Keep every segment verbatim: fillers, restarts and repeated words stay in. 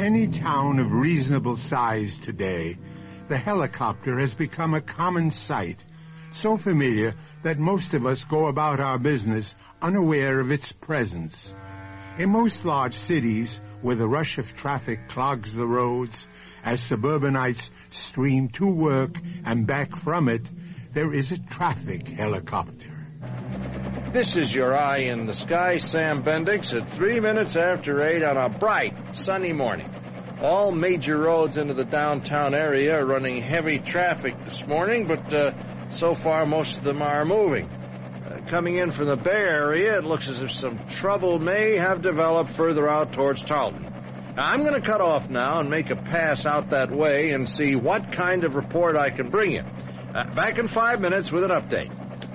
any town of reasonable size today, the helicopter has become a common sight, so familiar that most of us go about our business unaware of its presence. In most large cities, where the rush of traffic clogs the roads, as suburbanites stream to work and back from it, there is a traffic helicopter. This is your eye in the sky, Sam Bendix, at three minutes after eight on a bright, sunny morning. All major roads into the downtown area are running heavy traffic this morning, but uh, so far most of them are moving. Uh, coming in from the Bay Area, it looks as if some trouble may have developed further out towards Tarleton. Now, I'm going to cut off now and make a pass out that way and see what kind of report I can bring you. Uh, back in five minutes with an update.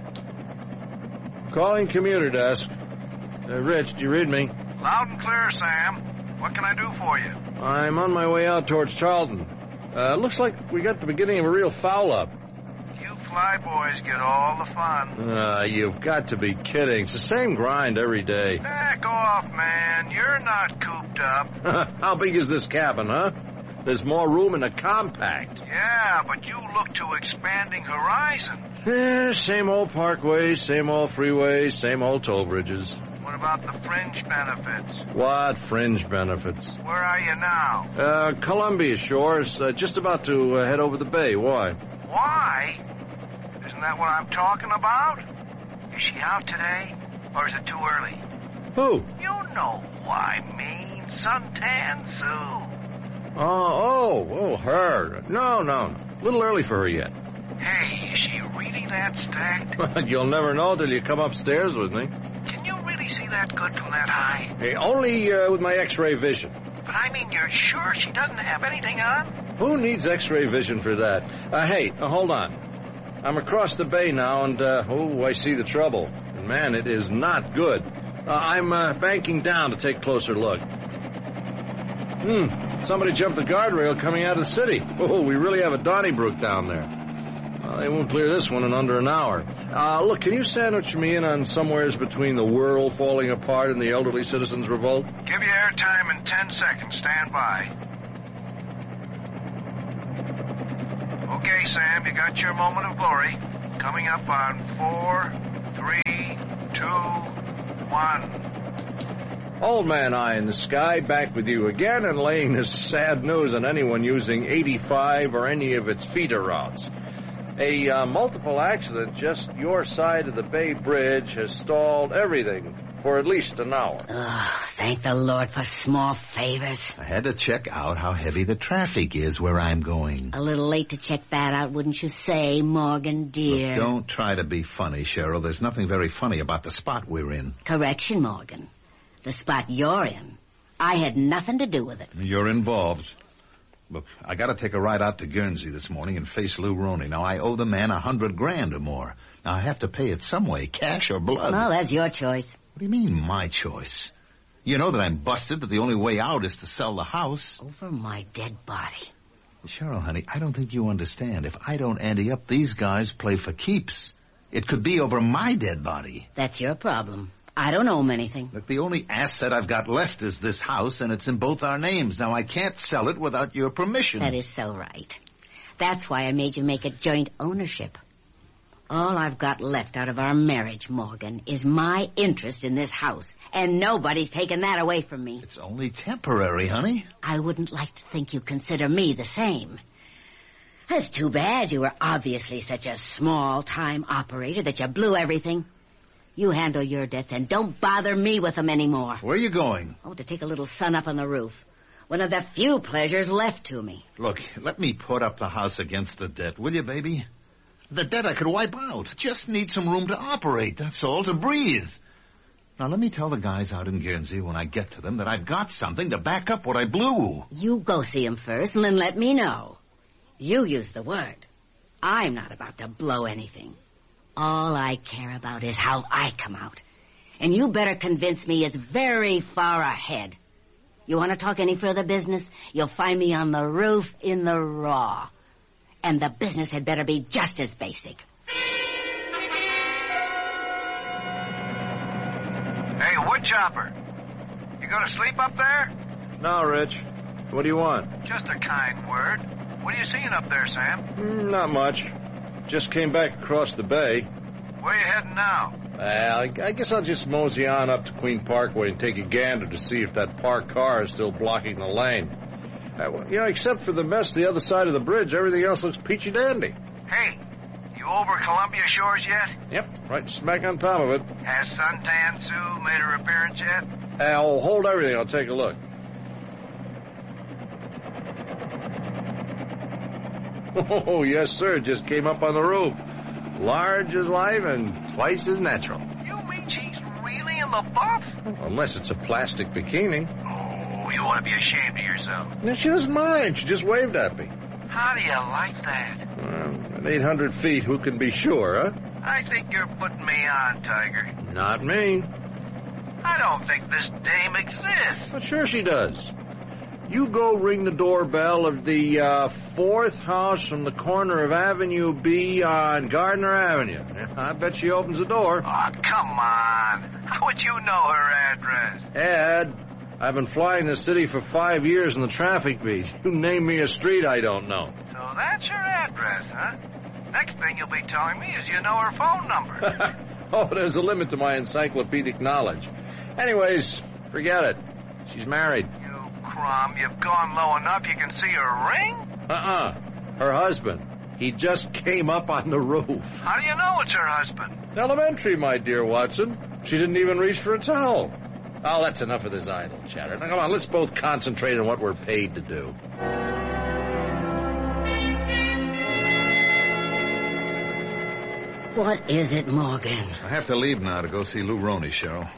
Calling commuter desk. Uh, Rich, do you read me? Loud and clear, Sam. What can I do for you? I'm on my way out towards Tarleton. Uh, looks like we got the beginning of a real foul-up. You flyboys get all the fun. Uh, you've got to be kidding. It's the same grind every day. Back off, man. You're not cooped up. How big is this cabin, huh? There's more room in a compact. Yeah, but you look to expanding horizon. Yeah, same old parkways, same old freeways, same old toll bridges. What about the fringe benefits? What fringe benefits? Where are you now? Uh, Columbia Shores, uh, just about to uh, head over the bay. Why? Why? Isn't that what I'm talking about? Is she out today, or is it too early? Who? You know who I mean, Suntan Sue. Oh, oh, oh, her. No, no, no. A little early for her yet. Hey, is she really that stacked? You'll never know till you come upstairs with me. Can you really see that good from that high? Hey, only uh, with my X-ray vision. But I mean, you're sure she doesn't have anything on? Who needs X-ray vision for that? Uh, hey, uh, hold on. I'm across the bay now, and, uh, oh, I see the trouble. And, man, it is not good. Uh, I'm uh, banking down to take a closer look. Hmm, somebody jumped the guardrail coming out of the city. Oh, we really have a Donnybrook down there. Well, they won't clear this one in under an hour. Uh, look, can you sandwich me in on somewheres between the world falling apart and the elderly citizens' revolt? Give you airtime in ten seconds. Stand by. Okay, Sam, you got your moment of glory. Coming up on four, three, two, one. Old Man Eye in the Sky, back with you again and laying this sad news on anyone using eighty-five or any of its feeder routes. A uh, multiple accident just your side of the Bay Bridge has stalled everything for at least an hour. Oh, thank the Lord for small favors. I had to check out how heavy the traffic is where I'm going. A little late to check that out, wouldn't you say, Morgan, dear? Look, don't try to be funny, Cheryl. There's nothing very funny about the spot we're in. Correction, Morgan. The spot you're in. I had nothing to do with it. You're involved. Look, I got to take a ride out to Guernsey this morning and face Lou Roney. Now, I owe the man a hundred grand or more. Now, I have to pay it some way, cash or blood. Well, that's your choice. What do you mean, my choice? You know that I'm busted, that the only way out is to sell the house. Over my dead body. Cheryl, honey, I don't think you understand. If I don't ante up, these guys play for keeps. It could be over my dead body. That's your problem. I don't owe him anything. Look, the only asset I've got left is this house, and it's in both our names. Now, I can't sell it without your permission. That is so right. That's why I made you make it joint ownership. All I've got left out of our marriage, Morgan, is my interest in this house, and nobody's taken that away from me. It's only temporary, honey. I wouldn't like to think you consider me the same. That's too bad. You were obviously such a small-time operator that you blew everything. You handle your debts and don't bother me with them anymore. Where are you going? Oh, to take a little sun up on the roof. One of the few pleasures left to me. Look, let me put up the house against the debt, will you, baby? The debt I could wipe out. Just need some room to operate, that's all, to breathe. Now, let me tell the guys out in Guernsey when I get to them that I've got something to back up what I blew. You go see them first and then let me know. You use the word. I'm not about to blow anything. All I care about is how I come out. And you better convince me it's very far ahead. You want to talk any further business? You'll find me on the roof in the raw. And the business had better be just as basic. Hey, woodchopper. You gonna sleep up there? No, Rich. What do you want? Just a kind word. What are you seeing up there, Sam? Mm, not much. Just came back across the bay. Where you heading now? Well, I, I guess I'll just mosey on up to Queen Parkway and take a gander to see if that parked car is still blocking the lane. Uh, you know, except for the mess the other side of the bridge, everything else looks peachy dandy. Hey, you over Columbia Shores yet? Yep, right smack on top of it. Has Suntan Sue made her appearance yet? I'll hold everything. I'll take a look. Oh, yes, sir. Just came up on the roof. Large as life and twice as natural. You mean she's really in the buff? Unless it's a plastic bikini. Oh, you ought to be ashamed of yourself. No, she doesn't mind. She just waved at me. How do you like that? Well, at eight hundred feet, who can be sure, huh? I think you're putting me on, Tiger. Not me. I don't think this dame exists. But sure she does. You go ring the doorbell of the uh, fourth house from the corner of Avenue B on Gardner Avenue. I bet she opens the door. Oh, come on. How would you know her address? Ed, I've been flying the city for five years in the traffic beat. You name me a street I don't know. So that's your address, huh? Next thing you'll be telling me is you know her phone number. Oh, there's a limit to my encyclopedic knowledge. Anyways, forget it. She's married. Crum, you've gone low enough you can see her ring? Uh-uh. Her husband. He just came up on the roof. How do you know it's her husband? Elementary, my dear Watson. She didn't even reach for a towel. Oh, that's enough of this idle chatter. Now, come on, let's both concentrate on what we're paid to do. What is it, Morgan? I have to leave now to go see Lou Roney, Cheryl.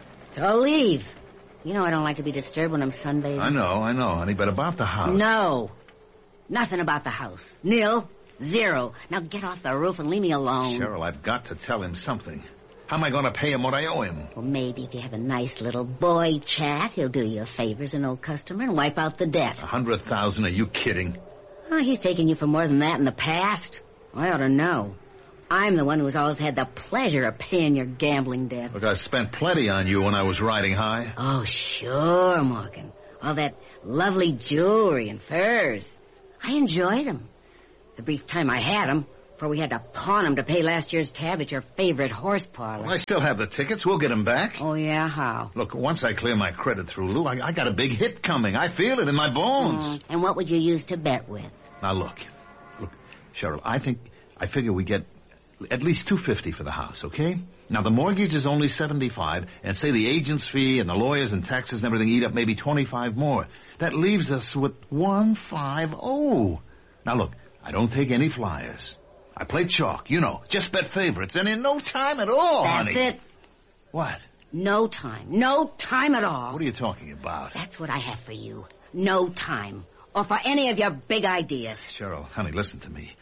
So leave. You know I don't like to be disturbed when I'm sunbathing. I know, I know, honey, but about the house. No. Nothing about the house. Nil. Zero. Now get off the roof and leave me alone. Cheryl, I've got to tell him something. How am I going to pay him what I owe him? Well, maybe if you have a nice little boy chat, he'll do you a favor as an old customer and wipe out the debt. A hundred thousand? Are you kidding? Oh, he's taken you for more than that in the past. I ought to know. I'm the one who's always had the pleasure of paying your gambling debt. Look, I spent plenty on you when I was riding high. Oh, sure, Morgan. All that lovely jewelry and furs. I enjoyed them. The brief time I had them, before we had to pawn them to pay last year's tab at your favorite horse parlor. Well, I still have the tickets. We'll get them back. Oh, yeah? How? Look, once I clear my credit through, Lou, I, I got a big hit coming. I feel it in my bones. Mm, and what would you use to bet with? Now, look. Look, Cheryl, I think, I figure we get at least two hundred fifty dollars for the house, okay? Now, the mortgage is only seventy-five dollars, and say the agent's fee and the lawyers and taxes and everything eat up maybe twenty-five more. That leaves us with one hundred fifty. Now, look, I don't take any flyers. I play chalk, you know, just bet favorites, and in no time at all, That's honey. That's it. What? No time. No time at all. What are you talking about? That's what I have for you. No time. Or for any of your big ideas. Cheryl, honey, listen to me.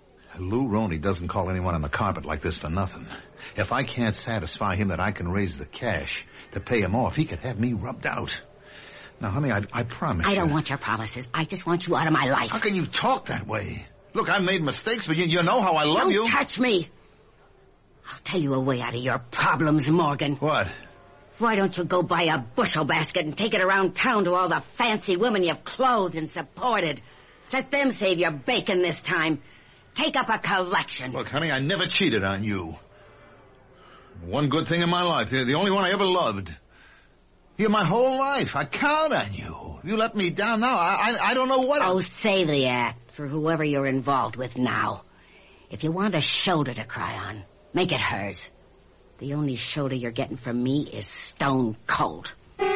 Lou Roney doesn't call anyone on the carpet like this for nothing. If I can't satisfy him that I can raise the cash to pay him off, he could have me rubbed out. Now, honey, I, I promise I you... don't want your promises. I just want you out of my life. How can you talk that way? Look, I've made mistakes, but you, you know how I love don't you. Don't touch me. I'll tell you a way out of your problems, Morgan. What? Why don't you go buy a bushel basket and take it around town to all the fancy women you've clothed and supported? Let them save your bacon this time. Take up a collection. Look, honey, I never cheated on you. One good thing in my life, the only one I ever loved. You're my whole life. I count on you. You let me down now. I I, I don't know what... Oh, I'm... save the act for whoever you're involved with now. If you want a shoulder to cry on, make it hers. The only shoulder you're getting from me is stone cold.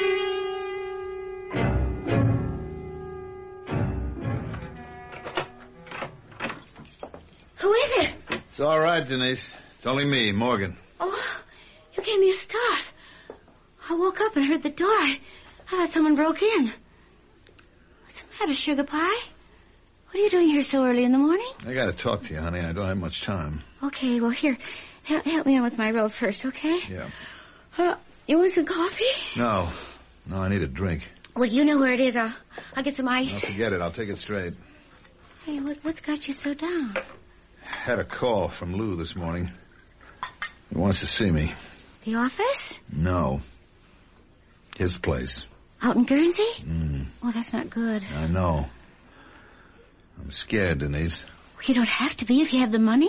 Who is it? It's all right, Denise. It's only me, Morgan. Oh, you gave me a start. I woke up and heard the door. I, I thought someone broke in. What's the matter, Sugar Pie? What are you doing here so early in the morning? I gotta talk to you, honey. I don't have much time. Okay, well, here, help, help me on with my robe first, okay? Yeah. Uh, you want some coffee? No. No, I need a drink. Well, you know where it is. I'll, I'll get some ice. No, forget it. I'll take it straight. Hey, what, what's got you so down? Had a call from Lou this morning. He wants to see me. The office? No. His place. Out in Guernsey? Mm. Oh, that's not good. I know. I'm scared, Denise. You don't have to be if you have the money.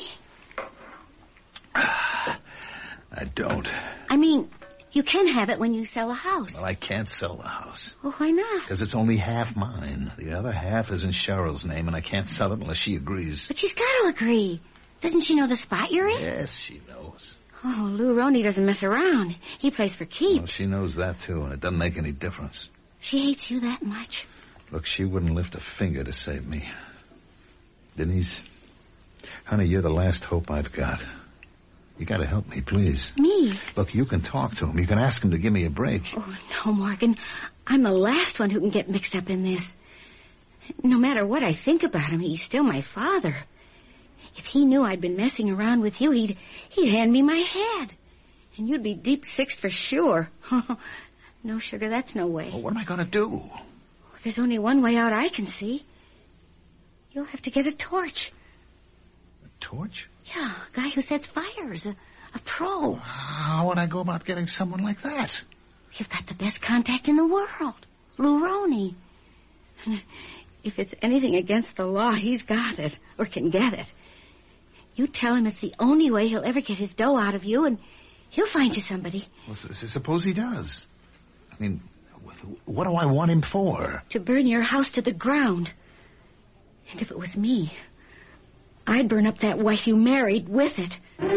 I don't. I mean, you can have it when you sell a house. Well, I can't sell the house. Well, why not? Because it's only half mine. The other half is in Cheryl's name, and I can't sell it unless she agrees. But she's got to agree. Doesn't she know the spot you're in? Yes, she knows. Oh, Lou Roney doesn't mess around. He plays for keeps. Well, she knows that, too, and it doesn't make any difference. She hates you that much? Look, she wouldn't lift a finger to save me. Denise, honey, you're the last hope I've got. You gotta help me, please. Me? Look, you can talk to him. You can ask him to give me a break. Oh, no, Morgan. I'm the last one who can get mixed up in this. No matter what I think about him, he's still my father. If he knew I'd been messing around with you, he'd, he'd hand me my head. And you'd be deep sixth for sure. No, sugar, that's no way. Well, what am I gonna do? There's only one way out I can see. You'll have to get a torch. A torch? Yeah, a guy who sets fires, a, a pro. How would I go about getting someone like that? You've got the best contact in the world, Lou Roney. If it's anything against the law, he's got it, or can get it. You tell him it's the only way he'll ever get his dough out of you, and he'll find you somebody. Well, s- suppose he does. I mean, what do I want him for? To burn your house to the ground. And if it was me, I'd burn up that wife you married with it.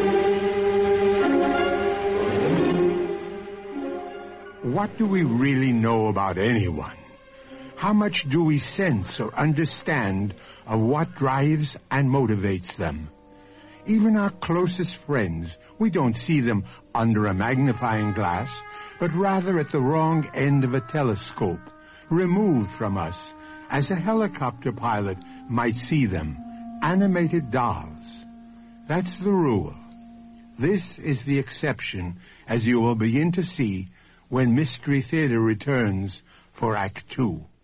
What do we really know about anyone? How much do we sense or understand of what drives and motivates them? Even our closest friends, we don't see them under a magnifying glass, but rather at the wrong end of a telescope, removed from us, as a helicopter pilot might see them, animated dolls. That's the rule. This is the exception, as you will begin to see when Mystery Theater returns for Act Two.